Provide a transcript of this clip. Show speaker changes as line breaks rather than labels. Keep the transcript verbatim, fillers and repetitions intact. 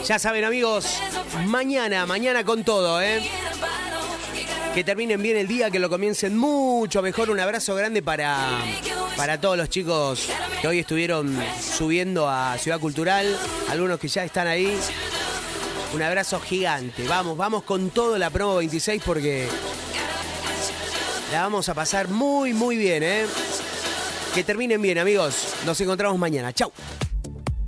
Ya saben, amigos, mañana, mañana con todo, ¿eh? Que terminen bien el día, que lo comiencen mucho mejor. Un abrazo grande para, para todos los chicos que hoy estuvieron subiendo a Ciudad Cultural, algunos que ya están ahí. Un abrazo gigante. Vamos, vamos con todo la promo veintiséis porque la vamos a pasar muy, muy bien, ¿eh? Que terminen bien, amigos. Nos encontramos mañana. Chau.